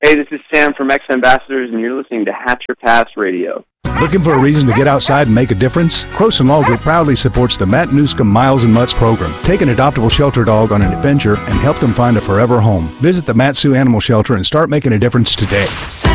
Hey, this is Sam from X Ambassadors, and you're listening to Hatcher Pass Radio. Looking for a reason to get outside and make a difference? Croson Law Group proudly supports the Matt Newscomb Miles and Mutts program. Take an adoptable shelter dog on an adventure and help them find a forever home. Visit the Mat-Su Animal Shelter and start making a difference today.